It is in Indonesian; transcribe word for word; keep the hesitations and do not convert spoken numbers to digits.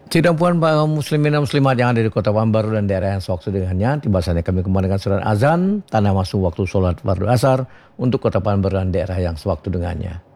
Sidang puan muslimin dan muslimat yang ada di kota Pekanbaru dan daerah yang sewaktu dengannya, tiba saatnya kami kembalikan surat azan, tanda masuk waktu sholat fardu asar untuk kota Pekanbaru dan daerah yang sewaktu dengannya.